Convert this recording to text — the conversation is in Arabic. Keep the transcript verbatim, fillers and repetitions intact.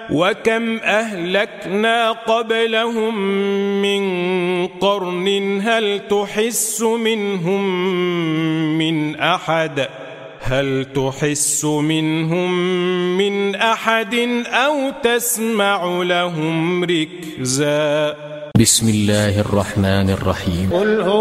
وكم أهلكنا قبلهم من قرن هل تحس منهم من أحد هل تحس منهم من أحد أو تسمع لهم ركزا. بسم الله الرحمن الرحيم.